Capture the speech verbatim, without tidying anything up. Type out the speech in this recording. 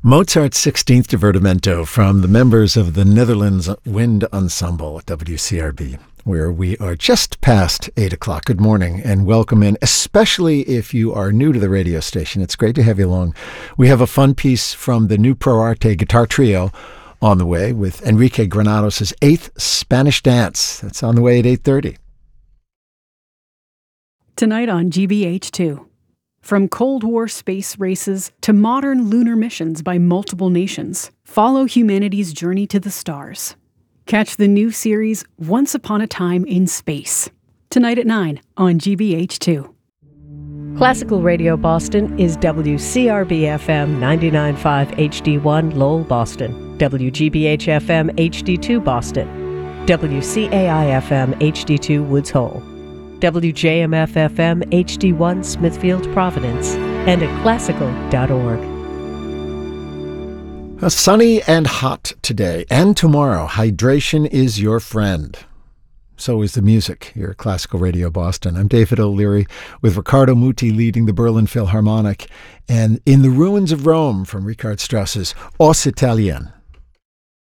Mozart's sixteenth Divertimento from the members of the Netherlands Wind Ensemble at W C R B, where we are just past eight o'clock. Good morning and welcome in, especially if you are new to the radio station. It's great to have you along. We have a fun piece from the new Pro Arte Guitar Trio on the way with Enrique Granados' eighth Spanish Dance. That's on the way at eight thirty. Tonight on G B H two. From Cold War space races to modern lunar missions by multiple nations, follow humanity's journey to the stars. Catch the new series Once Upon a Time in Space, tonight at nine on G B H two. Classical Radio Boston is W C R B F M ninety-nine point five H D one Lowell, Boston, W G B H F M H D two Boston, W C A I F M H D two Woods Hole, W J M F F M H D one Smithfield, Providence, and at classical dot org. Sunny and hot today and tomorrow. Hydration is your friend. So is the music here at Classical Radio Boston. I'm David O'Leary with Riccardo Muti leading the Berlin Philharmonic, and In the Ruins of Rome from Richard Strauss's Os Italien.